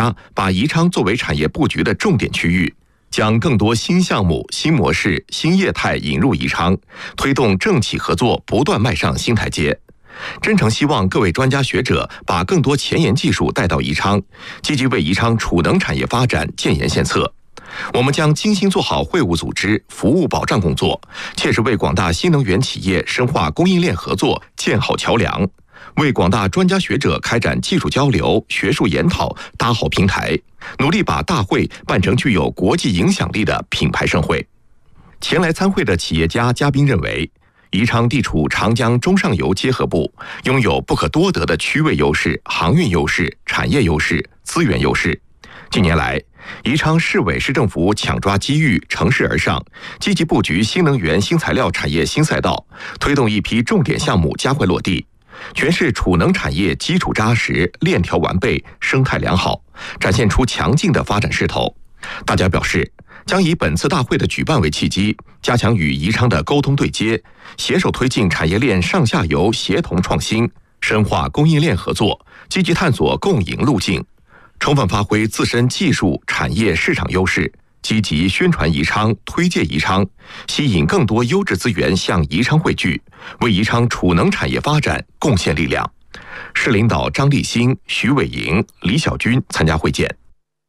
家把宜昌作为产业布局的重点区域，将更多新项目、新模式、新业态引入宜昌，推动政企合作不断迈上新台阶。真诚希望各位专家学者把更多前沿技术带到宜昌，积极为宜昌储能产业发展建言献策。我们将精心做好会务组织、服务保障工作，切实为广大新能源企业深化供应链合作建好桥梁，为广大专家学者开展技术交流、学术研讨搭好平台，努力把大会办成具有国际影响力的品牌盛会。前来参会的企业家嘉宾认为，宜昌地处长江中上游结合部，拥有不可多得的区位优势、航运优势、产业优势、资源优势。近年来，宜昌市委市政府抢抓机遇，乘势而上，积极布局新能源新材料产业新赛道，推动一批重点项目加快落地，全市储能产业基础扎实、链条完备、生态良好，展现出强劲的发展势头。大家表示，将以本次大会的举办为契机，加强与宜昌的沟通对接，携手推进产业链上下游协同创新，深化供应链合作，积极探索共赢路径，充分发挥自身技术、产业、市场优势，积极宣传宜昌、推介宜昌，吸引更多优质资源向宜昌汇聚，为宜昌储能产业发展贡献力量。市领导张立新、徐伟莹、李小军参加会见。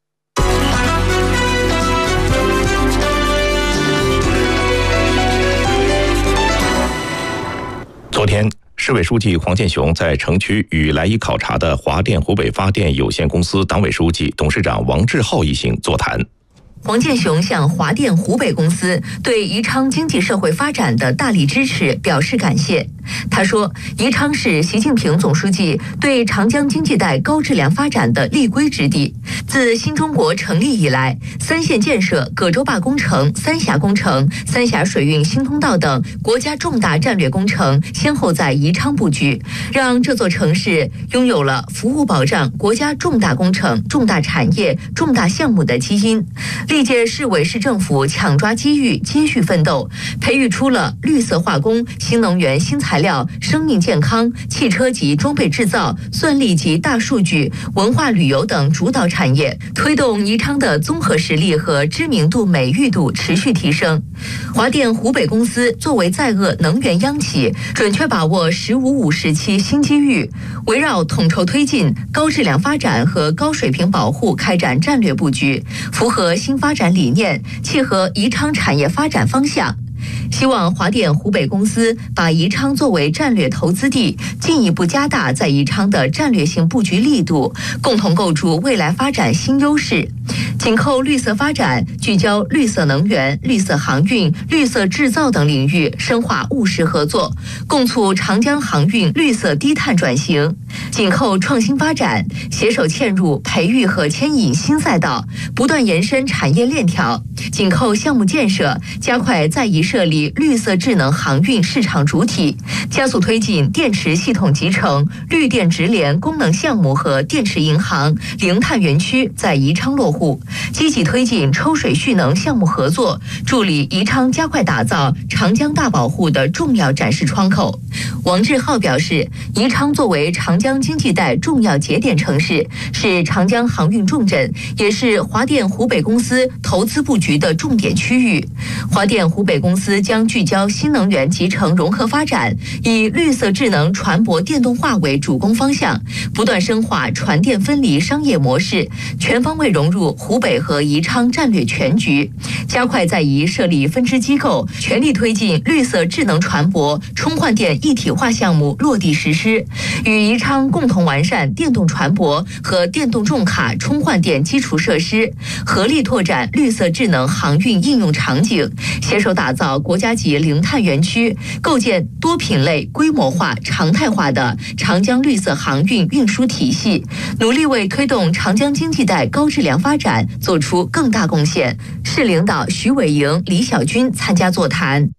昨天，市委书记黄健雄在城区与来宜考察的华电湖北发电有限公司党委书记、董事长王志浩一行座谈。 黄健雄向华电湖北公司对宜昌经济社会发展的大力支持表示感谢。他说，宜昌是习近平总书记对长江经济带高质量发展的立规之地。自新中国成立以来，三线建设、葛洲坝工程、三峡工程、三峡水运新通道等国家重大战略工程先后在宜昌布局，让这座城市拥有了服务保障国家重大工程、重大产业、重大项目的基因。历届市委市政府抢抓机遇，接续奋斗，培育出了绿色化工、新能源新材料、生命健康、汽车及装备制造、算力及大数据、文化旅游等主导产业，推动宜昌的综合实力和知名度、美誉度持续提升。华电湖北公司作为在鄂能源央企，准确把握“十五五”时期新机遇，围绕统筹推进高质量发展和高水平保护开展战略布局，符合新发展理念，契合宜昌产业发展方向。希望华电湖北公司把宜昌作为战略投资地，进一步加大在宜昌的战略性布局力度，共同构筑未来发展新优势。紧扣绿色发展，聚焦绿色能源、绿色航运、绿色制造等领域，深化务实合作，共促长江航运绿色低碳转型。紧扣创新发展，携手嵌入、培育和牵引新赛道，不断延伸产业链条。紧扣项目建设，加快在宜设立绿色智能航运市场主体，加速推进电池系统集成、绿电直联功能项目和电池银行、零碳园区在宜昌落户，积极推进抽水蓄能项目合作，助力宜昌加快打造长江大保护的重要展示窗口。王志浩表示，宜昌作为长江经济带重要节点城市，是长江航运重镇，也是华电湖北公司投资布局的重点区域。华电湖北公司将聚焦新能源集成融合发展，以绿色智能船舶电动化为主攻方向，不断深化船电分离商业模式，全方位融入湖北和宜昌战略全局，加快在宜设立分支机构，全力推进绿色智能船舶充换电一体化项目落地实施，与宜昌共同完善电动船舶和电动重卡充换电基础设施，合力拓展绿色智能航运应用场景，携手打造国家级零碳园区，构建多品类、规模化、常态化的长江绿色航运运输体系，努力为推动长江经济带高质量发展做出更大贡献。市领导徐伟莹、李小军参加座谈。